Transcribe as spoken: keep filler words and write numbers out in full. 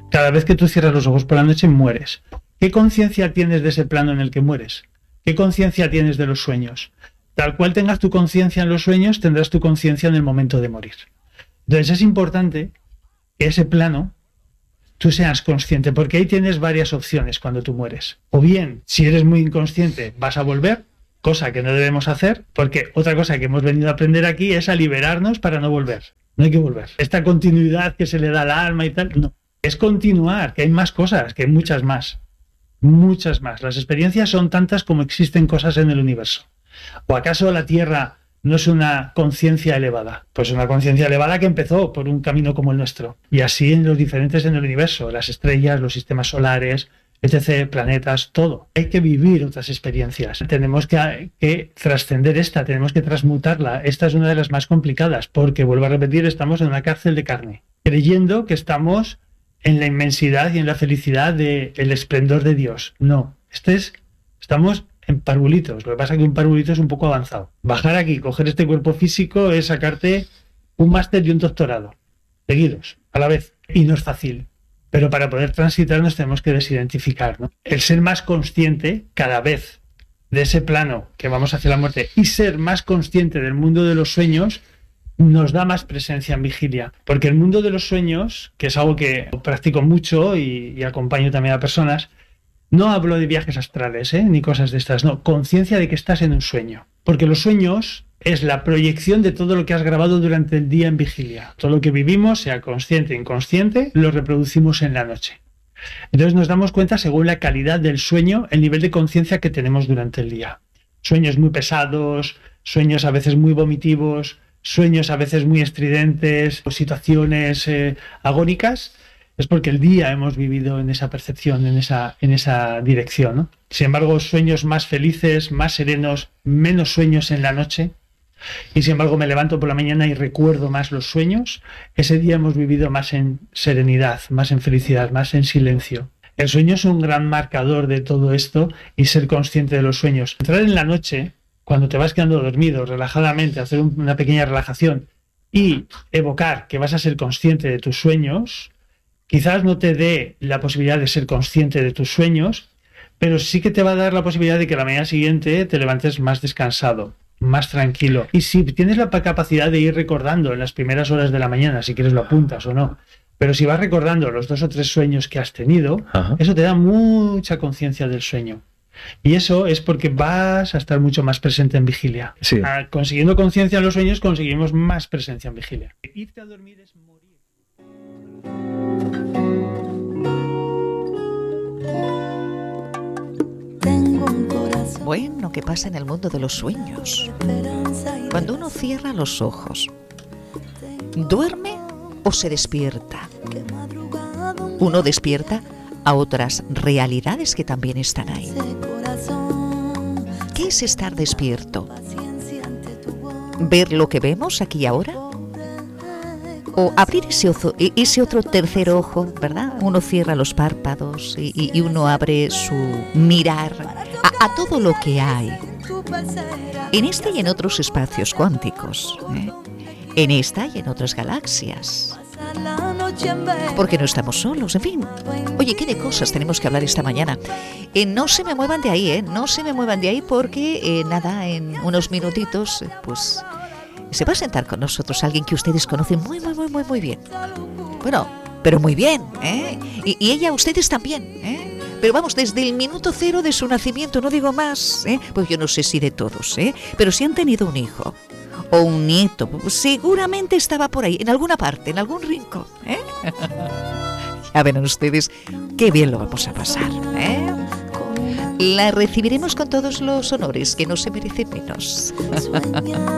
Cada vez que tú cierras los ojos por la noche, mueres. ¿Qué conciencia tienes de ese plano en el que mueres? ¿Qué conciencia tienes de los sueños? Tal cual tengas tu conciencia en los sueños, tendrás tu conciencia en el momento de morir. Entonces es importante que ese plano tú seas consciente, porque ahí tienes varias opciones cuando tú mueres. O bien, si eres muy inconsciente, vas a volver, cosa que no debemos hacer, porque otra cosa que hemos venido a aprender aquí es a liberarnos para no volver. No hay que volver. Esta continuidad que se le da al alma y tal, no. Es continuar, que hay más cosas, que hay muchas más. Muchas más. Las experiencias son tantas como existen cosas en el universo. ¿O acaso la Tierra no es una conciencia elevada? Pues una conciencia elevada que empezó por un camino como el nuestro. Y así en los diferentes en el universo, las estrellas, los sistemas solares, etcétera, planetas, todo. Hay que vivir otras experiencias. Tenemos que, que trascender esta, tenemos que transmutarla. Esta es una de las más complicadas, porque, vuelvo a repetir, estamos en una cárcel de carne, creyendo que estamos en la inmensidad y en la felicidad del esplendor de Dios. No, este es, estamos en parvulitos. Lo que pasa es que un parvulito es un poco avanzado. Bajar aquí, coger este cuerpo físico, es sacarte un máster y un doctorado, seguidos, a la vez. Y no es fácil. Pero para poder transitar nos tenemos que desidentificar, ¿no? El ser más consciente cada vez de ese plano que vamos hacia la muerte y ser más consciente del mundo de los sueños nos da más presencia en vigilia. Porque el mundo de los sueños, que es algo que practico mucho y, y acompaño también a personas, no hablo de viajes astrales, ¿eh? ni cosas de estas, no, conciencia de que estás en un sueño. Porque los sueños es la proyección de todo lo que has grabado durante el día en vigilia. Todo lo que vivimos, sea consciente o inconsciente, lo reproducimos en la noche. Entonces nos damos cuenta, según la calidad del sueño, el nivel de conciencia que tenemos durante el día. Sueños muy pesados, sueños a veces muy vomitivos, sueños a veces muy estridentes, o situaciones eh, agónicas, es porque el día hemos vivido en esa percepción, en esa, en esa dirección, ¿no? Sin embargo, sueños más felices, más serenos, menos sueños en la noche, y sin embargo me levanto por la mañana y recuerdo más los sueños, ese día hemos vivido más en serenidad, más en felicidad, más en silencio. El sueño es un gran marcador de todo esto y ser consciente de los sueños. Entrar en la noche, cuando te vas quedando dormido, relajadamente, hacer una pequeña relajación y evocar que vas a ser consciente de tus sueños, quizás no te dé la posibilidad de ser consciente de tus sueños, pero sí que te va a dar la posibilidad de que la mañana siguiente te levantes más descansado, más tranquilo. Y si tienes la capacidad de ir recordando en las primeras horas de la mañana, si quieres lo apuntas o no, pero si vas recordando los dos o tres sueños que has tenido, Ajá. eso te da mucha conciencia del sueño. Y eso es porque vas a estar mucho más presente en vigilia. Sí. Ah, consiguiendo conciencia en los sueños, conseguimos más presencia en vigilia. Irte a dormir es morir. Bueno, ¿qué pasa en el mundo de los sueños? Cuando uno cierra los ojos, ¿duerme o se despierta? Uno despierta a otras realidades que también están ahí. ¿Qué es estar despierto? ¿Ver lo que vemos aquí y ahora? ¿O abrir ese, ozo, ese otro tercer ojo, verdad? Uno cierra los párpados y, y uno abre su mirar a, a todo lo que hay. En este y en otros espacios cuánticos, ¿eh? En esta y en otras galaxias. Porque no estamos solos, en fin. Oye, ¿qué de cosas tenemos que hablar esta mañana? Eh, no se me muevan de ahí, ¿eh? No se me muevan de ahí porque, eh, nada, en unos minutitos, pues se va a sentar con nosotros alguien que ustedes conocen muy, muy, muy, muy, muy bien. Bueno, pero muy bien, ¿eh? Y, y ella, ustedes también, ¿eh? Pero vamos, desde el minuto cero de su nacimiento, no digo más, ¿eh? Pues yo no sé si de todos, ¿eh? Pero si han tenido un hijo o un nieto, pues seguramente estaba por ahí, en alguna parte, en algún rincón, ¿eh? Ya ven ustedes qué bien lo vamos a pasar, ¿eh? La recibiremos con todos los honores, que no se merece menos.